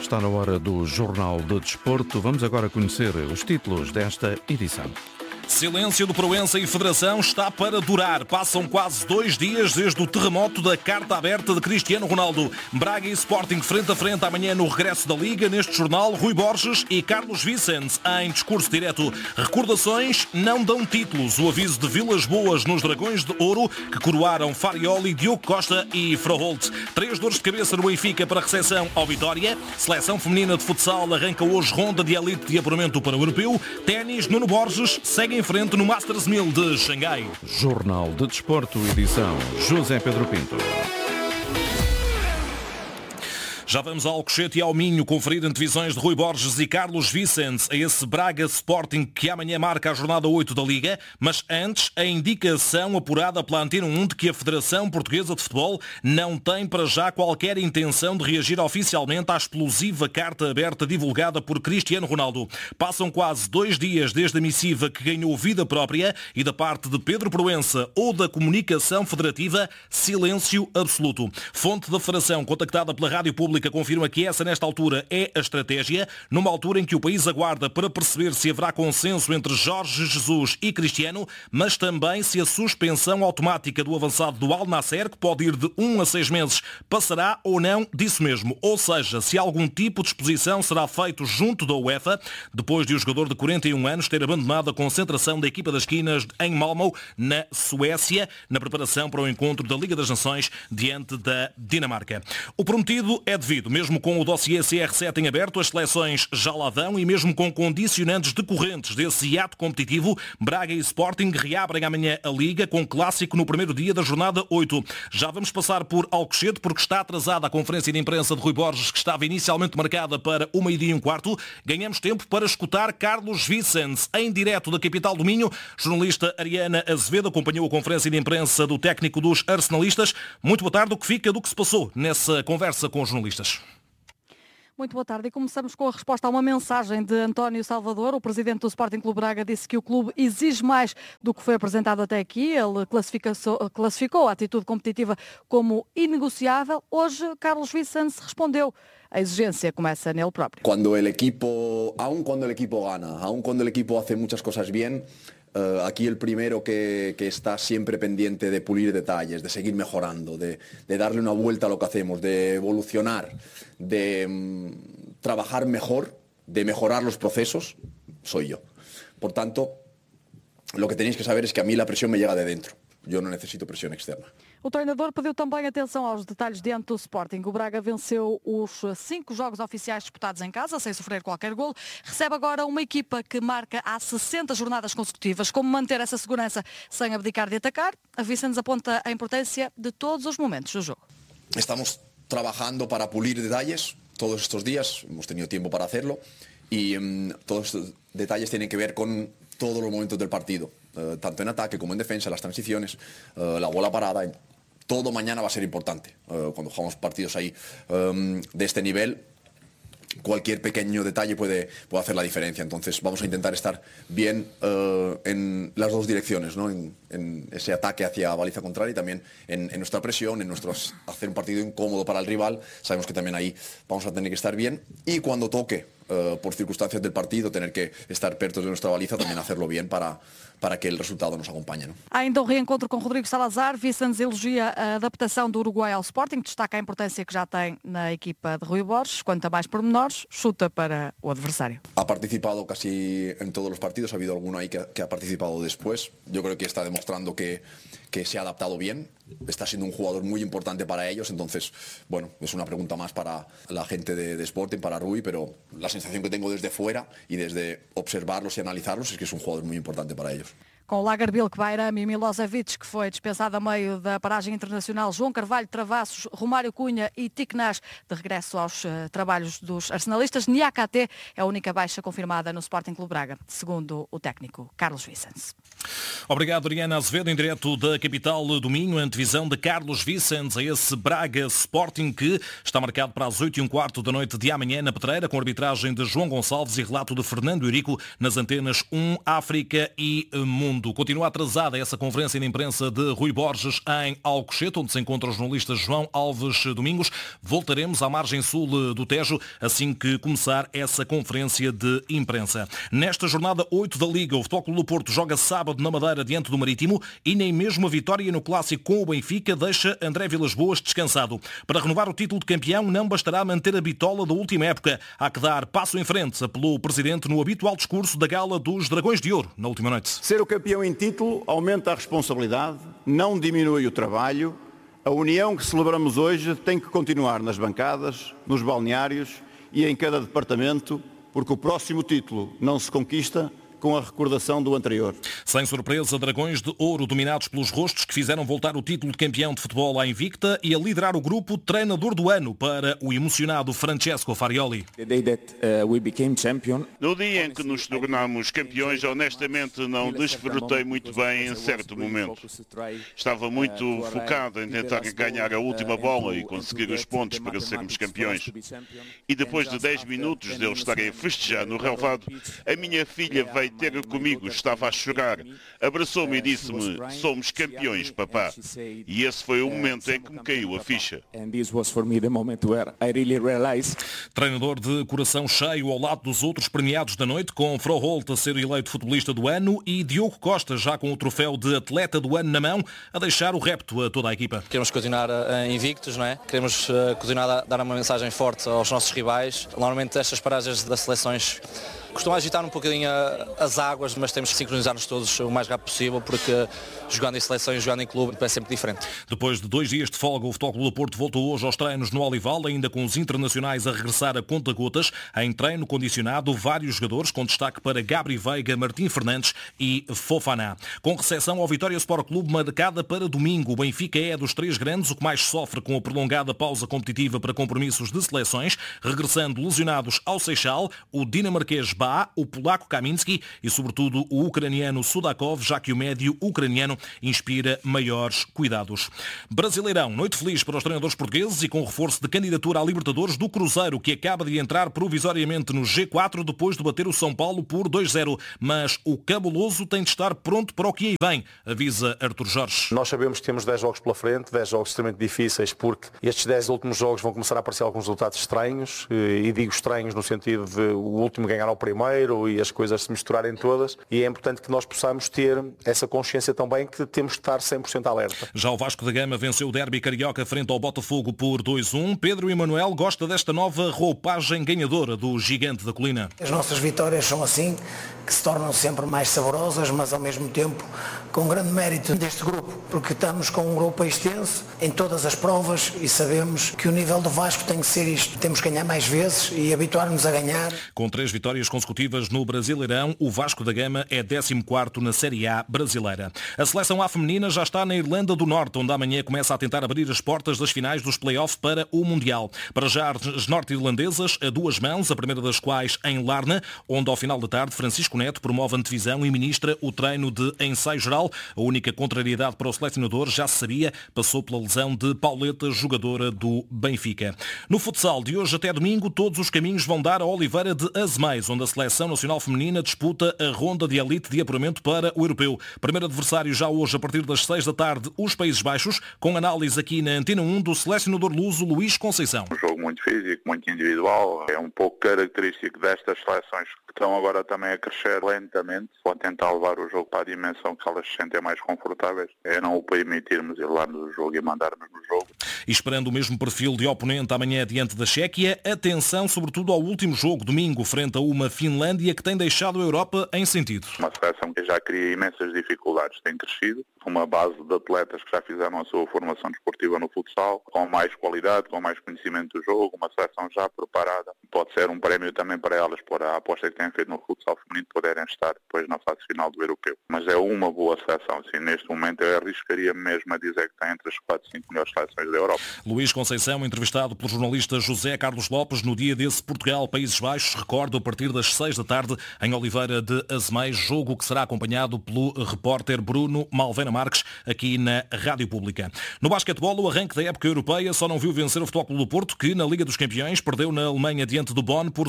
Está na hora do Jornal de Desporto. Vamos agora conhecer os títulos desta edição. Silêncio do Proença e Federação está para durar. Passam quase 2 dias desde o terremoto da carta aberta de Cristiano Ronaldo. Braga e Sporting frente a frente amanhã no regresso da Liga. Neste jornal, Rui Borges e Carlos Vicente em discurso direto. Recordações não dão títulos. O aviso de Vilas Boas nos Dragões de Ouro, que coroaram Farioli, Diogo Costa e Froholt. 3 dores de cabeça no Benfica para recepção ao Vitória. Seleção feminina de futsal arranca hoje ronda de elite de apuramento para o Europeu. Ténis, Nuno Borges segue em frente no Masters 1000 de Xangai. Jornal de Desporto, edição José Pedro Pinto. Já vamos ao Alcochete e ao Minho conferir antevisões de Rui Borges e Carlos Vicente a esse Braga Sporting que amanhã marca a jornada 8 da Liga, mas antes a indicação apurada pela Antena 1 de que a Federação Portuguesa de Futebol não tem para já qualquer intenção de reagir oficialmente à explosiva carta aberta divulgada por Cristiano Ronaldo. Passam quase 2 dias desde a missiva que ganhou vida própria e da parte de Pedro Proença ou da comunicação federativa, silêncio absoluto. Fonte da Federação contactada pela Rádio Pública confirma que essa, nesta altura, é a estratégia, numa altura em que o país aguarda para perceber se haverá consenso entre Jorge Jesus e Cristiano, mas também se a suspensão automática do avançado do Al Nassr, que pode ir de 1 a 6 meses, passará ou não disso mesmo. Ou seja, se algum tipo de exposição será feito junto da UEFA, depois de o jogador de 41 anos ter abandonado a concentração da equipa das esquinas em Malmö, na Suécia, na preparação para o encontro da Liga das Nações diante da Dinamarca. O prometido é devido. Mesmo com o dossiê CR7 em aberto, as seleções já lá vão e mesmo com condicionantes decorrentes desse hiato competitivo, Braga e Sporting reabrem amanhã a Liga com clássico no primeiro dia da jornada 8. Já vamos passar por Alcochete porque está atrasada a conferência de imprensa de Rui Borges, que estava inicialmente marcada para 1h15. Ganhamos tempo para escutar Carlos Vicente, em direto da capital do Minho. Jornalista Ariana Azevedo acompanhou a conferência de imprensa do técnico dos arsenalistas. Muito boa tarde. O que fica do que se passou nessa conversa com os jornalistas? Muito boa tarde e começamos com a resposta a uma mensagem de António Salvador. O presidente do Sporting Clube Braga disse que o clube exige mais do que foi apresentado até aqui. Ele classificou a atitude competitiva como inegociável. Hoje, Carlos Vicente respondeu. A exigência começa nele próprio. Aun cuando el equipo gana, aun cuando el equipo hace muchas cosas bien, aquí el primero que está siempre pendiente de pulir detalles, de seguir mejorando, de darle una vuelta a lo que hacemos, de evolucionar, de trabajar mejor, de mejorar los procesos, soy yo. Por tanto, lo que tenéis que saber es que a mí la presión me llega de dentro. Eu não necessito pressão externa. O treinador pediu também atenção aos detalhes diante do Sporting. O Braga venceu os 5 jogos oficiais disputados em casa, sem sofrer qualquer golo. Recebe agora uma equipa que marca há 60 jornadas consecutivas. Como manter essa segurança sem abdicar de atacar? A Vicente aponta a importância de todos os momentos do jogo. Estamos trabajando para pulir detalles todos estos días. Hemos tenido tiempo para hacerlo. Y todos estos detalles tienen que ver con todos los momentos del partido. Tanto en ataque como en defensa, las transiciones, la bola parada, todo mañana va a ser importante. Cuando jugamos partidos ahí de este nivel, cualquier pequeño detalle puede hacer la diferencia. Entonces vamos a intentar estar bien en las dos direcciones, ¿no? En ese ataque hacia baliza contraria y también en nuestra presión, en hacer un partido incómodo para el rival. Sabemos que también ahí vamos a tener que estar bien. Y cuando toque, por circunstancias del partido, tener que estar perto de nuestra baliza, también hacerlo bien para que el resultado nos acompañe, ¿no? Há ainda um reencontro com Rodrigo Salazar. Vicente elogia a adaptação do Uruguai ao Sporting, destaca a importância que já tem na equipa de Rui Borges. Quanto a mais pormenores, chuta para o adversário. Ha participado casi en todos los partidos, ha habido alguno ahí que ha participado después. Yo creo que está demostrando que se ha adaptado bien, está siendo un jugador muy importante para ellos, entonces, bueno, es una pregunta más para la gente de Sporting, para Rui, pero la sensación que tengo desde fuera y desde observarlos y analizarlos es que es un jugador muy importante para ellos. Com Lagerbielke, Bairam e Milosevic, que foi dispensado a meio da paragem internacional, João Carvalho, Travassos, Romário Cunha e Tiknaz de regresso aos trabalhos dos arsenalistas. Niakate é a única baixa confirmada no Sporting Clube Braga, segundo o técnico Carlos Vicente. Obrigado, Ariana Azevedo, em direto da capital do Minho, antevisão de Carlos Vicente a esse Braga Sporting que está marcado para as 8h15 da noite de amanhã na Pedreira, com arbitragem de João Gonçalves e relato de Fernando Eurico nas antenas 1, África e Mundo. segundo. Continua atrasada essa conferência de imprensa de Rui Borges em Alcochete, onde se encontra o jornalista João Alves Domingos. Voltaremos à margem sul do Tejo assim que começar essa conferência de imprensa. Nesta jornada 8 da Liga, o Futebol Clube do Porto joga sábado na Madeira diante do Marítimo e nem mesmo a vitória no clássico com o Benfica deixa André Vilas-Boas descansado. Para renovar o título de campeão não bastará manter a bitola da última época. Há que dar passo em frente, apelou o Presidente no habitual discurso da gala dos Dragões de Ouro na última noite. Ser o campeão em título aumenta a responsabilidade, não diminui o trabalho. A união que celebramos hoje tem que continuar nas bancadas, nos balneários e em cada departamento, porque o próximo título não se conquista com a recordação do anterior. Sem surpresa, Dragões de Ouro dominados pelos rostos que fizeram voltar o título de campeão de futebol à invicta e a liderar o grupo treinador do ano para o emocionado Francesco Farioli. No dia em que nos tornamos campeões, honestamente não desfrutei muito bem em certo momento. Estava muito focado em tentar ganhar a última bola e conseguir os pontos para sermos campeões. E depois de 10 minutos de eu estar a festejar no relvado, a minha filha veio ter comigo, estava a chorar, abraçou-me e disse-me: somos campeões, papá. E esse foi o momento em que me caiu a ficha. Treinador de coração cheio ao lado dos outros premiados da noite, com Froholt a ser eleito futebolista do ano e Diogo Costa já com o troféu de atleta do ano na mão, a deixar o repto a toda a equipa. Queremos continuar invictos, não é? Queremos continuar a dar uma mensagem forte aos nossos rivais. Normalmente estas paragens das seleções costumam agitar um bocadinho as águas, mas temos que sincronizar-nos todos o mais rápido possível, porque jogando em seleções, jogando em clube, é sempre diferente. Depois de 2 dias de folga, o Futebol Clube do Porto voltou hoje aos treinos no Olival, ainda com os internacionais a regressar a conta-gotas. Em treino condicionado, vários jogadores, com destaque para Gabri Veiga, Martim Fernandes e Fofana. Com recepção ao Vitória Sport Clube marcada para domingo, o Benfica é dos 3 grandes o que mais sofre com a prolongada pausa competitiva para compromissos de seleções, regressando lesionados ao Seixal, o dinamarquês Bá, o polaco Kaminski e, sobretudo, o ucraniano Sudakov, já que o médio ucraniano inspira maiores cuidados. Brasileirão, noite feliz para os treinadores portugueses e com reforço de candidatura à Libertadores do Cruzeiro, que acaba de entrar provisoriamente no G4 depois de bater o São Paulo por 2-0. Mas o cabuloso tem de estar pronto para o que aí vem, avisa Artur Jorge. Nós sabemos que temos 10 jogos pela frente, 10 jogos extremamente difíceis, porque estes 10 últimos jogos vão começar a aparecer alguns resultados estranhos, e digo estranhos no sentido de o último ganhar ao primeiro e as coisas se misturarem todas, e é importante que nós possamos ter essa consciência também que temos de estar 100% alerta. Já o Vasco da Gama venceu o derby carioca frente ao Botafogo por 2-1. Pedro Emanuel gosta desta nova roupagem ganhadora do Gigante da Colina. As nossas vitórias são assim, que se tornam sempre mais saborosas, mas ao mesmo tempo com grande mérito deste grupo, porque estamos com um grupo extenso em todas as provas e sabemos que o nível do Vasco tem que ser isto. Temos que ganhar mais vezes e habituar-nos a ganhar. Com 3 vitórias consecutivas no Brasileirão, o Vasco da Gama é 14º na Série A brasileira. A seleção A feminina já está na Irlanda do Norte, onde amanhã começa a tentar abrir as portas das finais dos play-off para o Mundial. Para já as norte-irlandesas a 2 mãos, a primeira das quais em Larne, onde ao final da tarde Francisco Neto promove a antevisão e ministra o treino de ensaio geral. A única contrariedade para o selecionador, já se sabia, passou pela lesão de Pauleta, jogadora do Benfica. No futsal, de hoje até domingo, todos os caminhos vão dar a Oliveira de Azeméis, onde a Seleção Nacional Feminina disputa a ronda de elite de apuramento para o Europeu. Primeiro adversário já hoje, a partir das 6 da tarde, os Países Baixos, com análise aqui na Antena 1 do selecionador luso Luís Conceição. Um jogo muito físico, muito individual, é um pouco característico destas seleções que estão agora também a crescer lentamente, vão tentar levar o jogo para a dimensão que elas se sentem mais confortáveis, é não o permitirmos ir lá no jogo e mandarmos no jogo. E esperando o mesmo perfil de oponente amanhã diante da Chequia, atenção sobretudo ao último jogo, domingo, frente a uma Finlândia que tem deixado a Europa em sentido. Uma seleção que já cria imensas dificuldades, tem crescido, uma base de atletas que já fizeram a sua formação desportiva no futsal, com mais qualidade, com mais conhecimento do jogo, uma seleção já preparada. Pode ser um prémio também para elas, por a aposta que têm feito no futsal feminino, poderem estar depois na fase final do Europeu. Mas é uma boa seleção, assim, neste momento eu arriscaria mesmo a dizer que está entre as 4 e 5 melhores seleções da Europa. Luís Conceição, entrevistado pelo jornalista José Carlos Lopes no dia desse Portugal-Países Baixos, recordo, a partir das 6 da tarde em Oliveira de Azeméis, jogo que será acompanhado pelo repórter Bruno Malvena Marques, aqui na Rádio Pública. No basquetebol, o arranque da época europeia só não viu vencer o Futebol Clube do Porto, que na Liga dos Campeões perdeu na Alemanha diante do Bonn por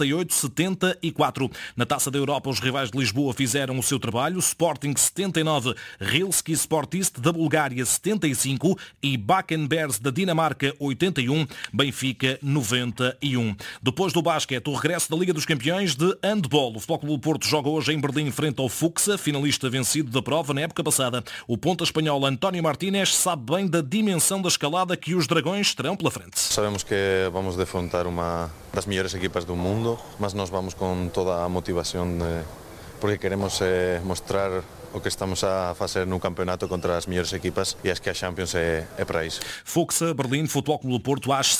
78-74. Na Taça da Europa, os rivais de Lisboa fizeram o seu trabalho. Sporting 79, Rilski Sportist da Bulgária 75 e Bakken Bears da Dinamarca 81, Benfica 91. Depois do basquete, o regresso da Liga dos Campeões de handball. O Futebol Clube do Porto joga hoje em Berlim frente ao Fuxa, finalista vencido da prova na época passada. O ponta espanhol António Martínez sabe bem da dimensão da escalada que os dragões terão pela frente. Sabemos que vamos defrontar uma das melhores equipas do mundo, mas nós vamos com toda a motivação porque queremos mostrar o que estamos a fazer no campeonato contra as melhores equipas e acho que a Champions é para isso. Fuxa, Berlim, Futebol Clube do Porto às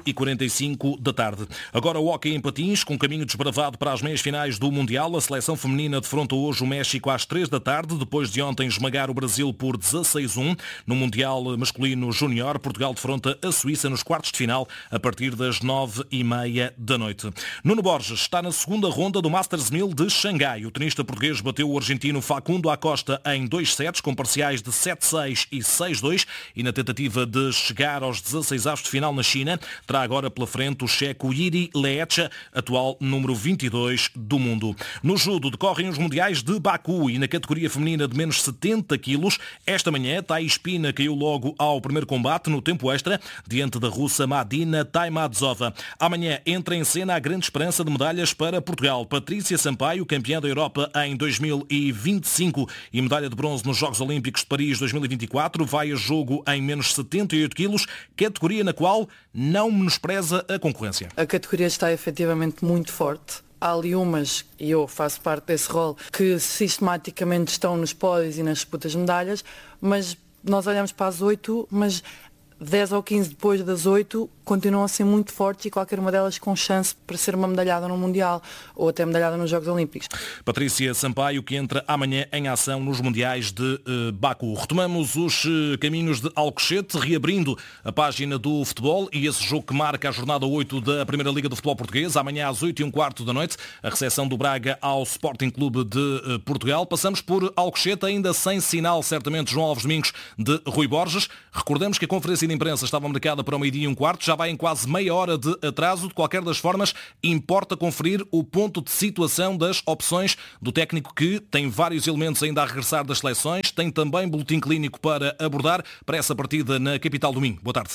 5h45 da tarde. Agora o hóquei em patins, com caminho desbravado para as meias finais do Mundial. A seleção feminina defronta hoje o México às 3 da tarde, depois de ontem esmagar o Brasil por 16-1. No Mundial masculino júnior, Portugal defronta a Suíça nos quartos de final a partir das 9h30 da noite. Nuno Borges está na segunda ronda do Masters 1000 de Xangai. O tenista português bateu o argentino Facundo Acosta em 2 sets, com parciais de 7-6 e 6-2, e na tentativa de chegar aos 16avos de final na China, terá agora pela frente o checo Jiri Leecha, atual número 22 do mundo. No judo decorrem os mundiais de Baku e na categoria feminina de menos 70 quilos, esta manhã Thaís Pina caiu logo ao primeiro combate no tempo extra, diante da russa Madina Taimadzova. Amanhã entra em cena a grande esperança de medalhas para Portugal. Patrícia Sampaio, campeã da Europa em 2025 e medalha de bronze nos Jogos Olímpicos de Paris 2024, vai a jogo em menos 78 quilos, categoria na qual não menospreza a concorrência. A categoria está efetivamente muito forte. Há ali umas, e eu faço parte desse rol, que sistematicamente estão nos pódios e nas disputas de medalhas, mas nós olhamos para as 8, mas 10 ou 15 depois das 8 continuam a ser muito fortes e qualquer uma delas com chance para ser uma medalhada no Mundial ou até medalhada nos Jogos Olímpicos. Patrícia Sampaio, que entra amanhã em ação nos Mundiais de Baku. Retomamos os caminhos de Alcochete, reabrindo a página do futebol e esse jogo que marca a jornada 8 da Primeira Liga do Futebol Português. Amanhã às 8h15 da noite, a recepção do Braga ao Sporting Clube de Portugal. Passamos por Alcochete, ainda sem sinal, certamente, João Alves Domingos, de Rui Borges. Recordamos que a conferência de imprensa estava marcada para 12h15, já vai em quase meia hora de atraso. De qualquer das formas, importa conferir o ponto de situação das opções do técnico, que tem vários elementos ainda a regressar das seleções, tem também boletim clínico para abordar para essa partida na capital do Minho. Boa tarde.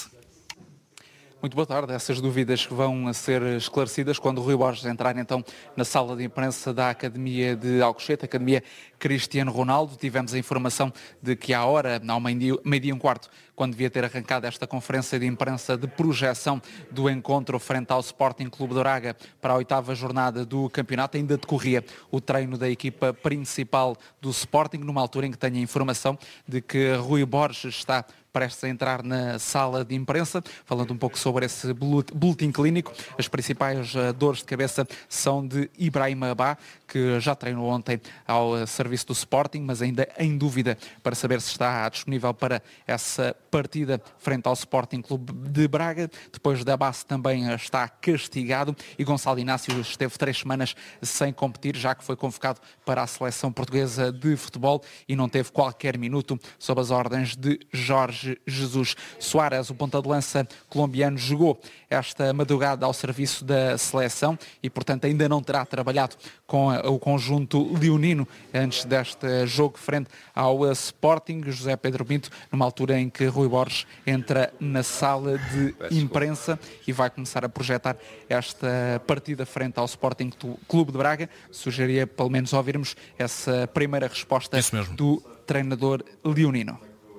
Muito boa tarde. Essas dúvidas que vão a ser esclarecidas quando o Rui Borges entrar então na sala de imprensa da Academia de Alcochete, Academia Cristiano Ronaldo. Tivemos a informação de que à hora, ao meio-dia e um quarto, quando devia ter arrancado esta conferência de imprensa de projeção do encontro frente ao Sporting Clube de Braga para a 8ª jornada do campeonato, ainda decorria o treino da equipa principal do Sporting, numa altura em que tenho a informação de que Rui Borges está prestes a entrar na sala de imprensa. Falando um pouco sobre esse boletim clínico, as principais dores de cabeça são de Ibrahim Abá, que já treinou ontem ao serviço do Sporting, mas ainda em dúvida para saber se está disponível para essa partida frente ao Sporting Clube de Braga. Depois da base também está castigado e Gonçalo Inácio esteve 3 semanas sem competir, já que foi convocado para a seleção portuguesa de futebol e não teve qualquer minuto sob as ordens de Jorge Jesus. Soares, o ponta de lança colombiano, jogou esta madrugada ao serviço da seleção e, portanto, ainda não terá trabalhado com o conjunto leonino antes deste jogo frente ao Sporting. José Pedro Pinto, numa altura em que Rui Borges entra na sala de imprensa e vai começar a projetar esta partida frente ao Sporting Clube de Braga. Sugeria pelo menos ouvirmos essa primeira resposta do treinador leonino.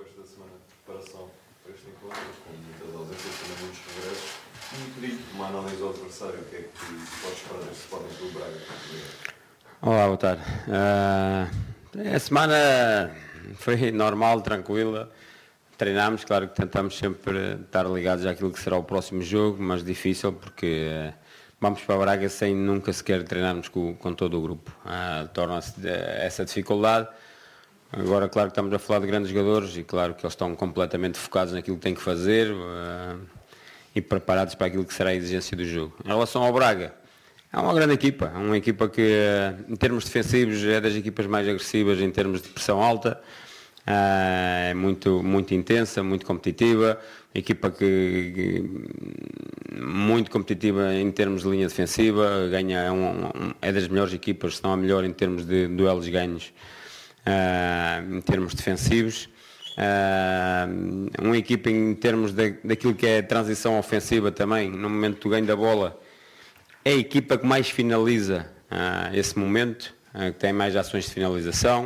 Uma análise ao adversário, o que é que pode esperar deste Sporting Clube de Braga? Olá, boa tarde. A semana foi normal, tranquila. Treinámos, claro que tentamos sempre estar ligados àquilo que será o próximo jogo, mas difícil porque vamos para Braga sem nunca sequer treinarmos com todo o grupo. Torna-se essa dificuldade. Agora, claro que estamos a falar de grandes jogadores e claro que eles estão completamente focados naquilo que têm que fazer e preparados para aquilo que será a exigência do jogo. Em relação ao Braga, é uma grande equipa, é uma equipa que em termos defensivos é das equipas mais agressivas em termos de pressão alta, é muito intensa, muito competitiva, equipa que muito competitiva em termos de linha defensiva, é das melhores equipas, se não a melhor em termos de duelos ganhos, em termos defensivos. Uma equipa em termos daquilo que é a transição ofensiva também, no momento do ganho da bola, é a equipa que mais finaliza esse momento, que tem mais ações de finalização.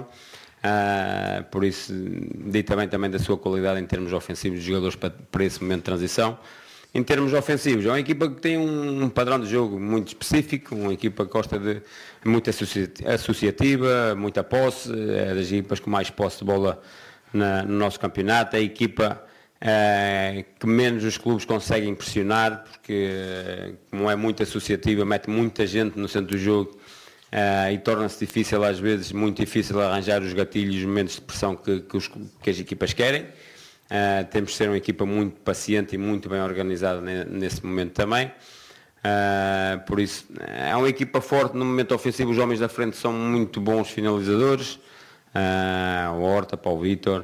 Por isso digo também da sua qualidade em termos ofensivos de jogadores para esse momento de transição. Em termos ofensivos, é uma equipa que tem um padrão de jogo muito específico, uma equipa que gosta de muito associativa, muita posse, é das equipas com mais posse de bola no nosso campeonato, é a equipa que menos os clubes conseguem pressionar, porque como é muito associativa, mete muita gente no centro do jogo, e torna-se difícil, às vezes, muito difícil arranjar os gatilhos e os momentos de pressão que as equipas querem. Temos de ser uma equipa muito paciente e muito bem organizada nesse momento também. Por isso, é uma equipa forte no momento ofensivo. Os homens da frente são muito bons finalizadores. O Horta, para o Vítor,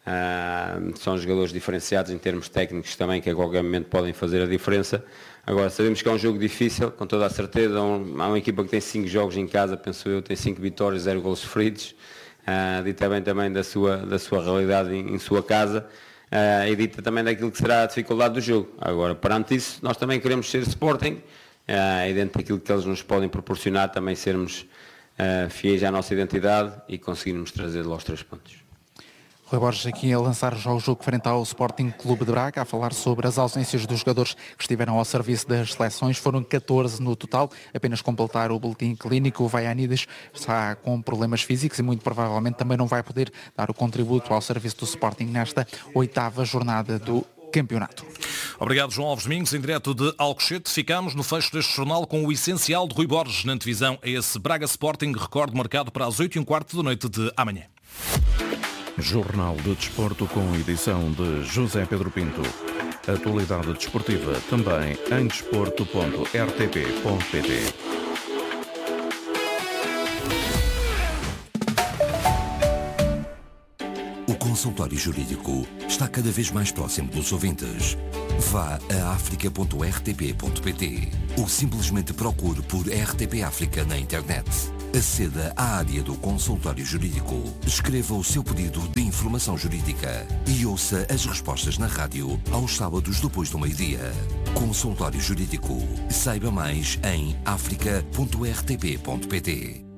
são jogadores diferenciados em termos técnicos também, que a qualquer momento podem fazer a diferença. Agora, sabemos que é um jogo difícil, com toda a certeza. Há uma equipa que tem 5 jogos em casa, penso eu, tem 5 vitórias, 0 golos sofridos. Dita bem também da sua realidade em sua casa, e dita também daquilo que será a dificuldade do jogo. Agora, perante isso, nós também queremos ser Sporting, e dentro daquilo que eles nos podem proporcionar, também sermos fiéis à nossa identidade e conseguirmos trazer lá os 3 pontos. Rui Borges aqui a lançar já o jogo frente ao Sporting Clube de Braga, a falar sobre as ausências dos jogadores que estiveram ao serviço das seleções. Foram 14 no total, apenas completar o boletim clínico. O Vaianides está com problemas físicos e muito provavelmente também não vai poder dar o contributo ao serviço do Sporting nesta 8ª jornada do campeonato. Obrigado, João Alves Domingos, em direto de Alcochete. Ficamos no fecho deste jornal com o essencial de Rui Borges na antevisão a esse Braga Sporting, recorde marcado para as 8h15 da noite de amanhã. Jornal de Desporto com edição de José Pedro Pinto. Atualidade desportiva também em desporto.rtp.pt. O consultório jurídico está cada vez mais próximo dos ouvintes. Vá a africa.rtp.pt ou simplesmente procure por RTP África na internet. Aceda à área do consultório jurídico, escreva o seu pedido de informação jurídica e ouça as respostas na rádio aos sábados depois do meio-dia. Consultório Jurídico. Saiba mais em africa.rtp.pt.